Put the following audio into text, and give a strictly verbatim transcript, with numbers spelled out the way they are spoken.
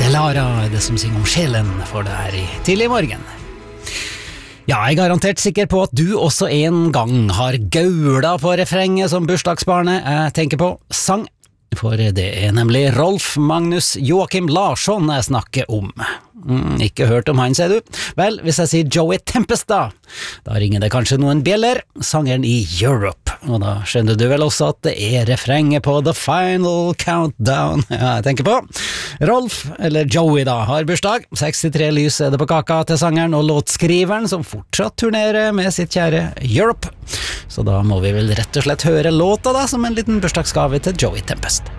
Lara er det som synger om sjelen for det her i tidlig morgen. Ja, jeg er garantert sikker på at du også en gang har gaula på refrenget som bursdagsbarnet jeg tenker på sang, for det er nemlig Rolf Magnus Joakim Larsson jeg snakker om. Mm, ikke hørt om han, sier du? Vel, hvis jeg sier Joey Tempest da, da ringer det kanskje noen bjeller, sangeren i Europe, og da skjønner du vel også at det er refrenget på The Final Countdown ja, jeg tenker på. Rolf, eller Joey da, har bursdag, sekstitre lys er det på kaka til sangeren og låtskriveren som fortsatt turnerer med sitt kjære Europe, så da må vi vel rett og slett høre låta da som en liten bursdagsgave til Joey Tempest.